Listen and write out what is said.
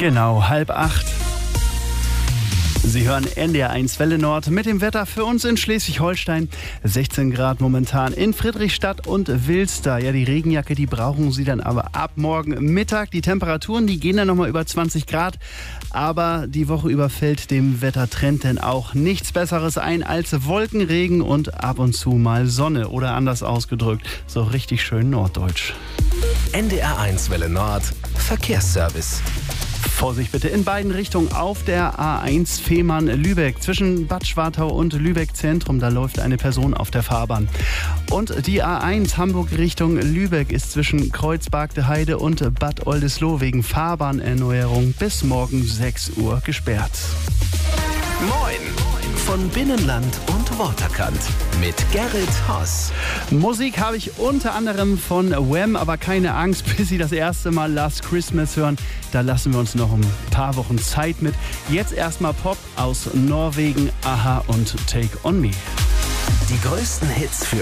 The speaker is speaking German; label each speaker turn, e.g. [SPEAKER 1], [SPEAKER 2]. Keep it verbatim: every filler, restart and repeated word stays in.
[SPEAKER 1] Genau, halb acht. Sie hören N D R eins Welle Nord mit dem Wetter für uns in Schleswig-Holstein. sechzehn Grad momentan in Friedrichstadt und Wilster. Ja, die Regenjacke, die brauchen Sie dann aber ab morgen Mittag. Die Temperaturen, die gehen dann nochmal über zwanzig Grad. Aber die Woche über fällt dem Wettertrend denn auch nichts Besseres ein als Wolkenregen und ab und zu mal Sonne. Oder anders ausgedrückt, so richtig schön norddeutsch.
[SPEAKER 2] N D R eins Welle Nord, Verkehrsservice.
[SPEAKER 1] Vorsicht bitte in beiden Richtungen auf der A eins Fehmarn-Lübeck. Zwischen Bad Schwartau und Lübeck Zentrum, da läuft eine Person auf der Fahrbahn. Und die A eins Hamburg Richtung Lübeck ist zwischen Kreuzbargte und Bad Oldesloe wegen Fahrbahnerneuerung bis morgen sechs Uhr gesperrt.
[SPEAKER 2] Moin von Binnenland und Waterkant mit Gerrit Haas.
[SPEAKER 1] Musik habe ich unter anderem von Wham, aber keine Angst, bis Sie das erste Mal Last Christmas hören. Da lassen wir uns noch ein paar Wochen Zeit mit. Jetzt erstmal Pop aus Norwegen, Aha und Take On Me.
[SPEAKER 2] Die größten Hits für